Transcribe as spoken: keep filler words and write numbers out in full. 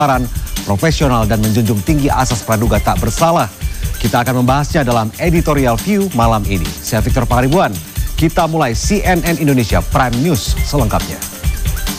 transparan, profesional, dan menjunjung tinggi asas praduga tak bersalah. Kita akan membahasnya dalam Editorial View malam ini. Saya Victor Pangaribuan. Kita mulai C N N Indonesia Prime News selengkapnya.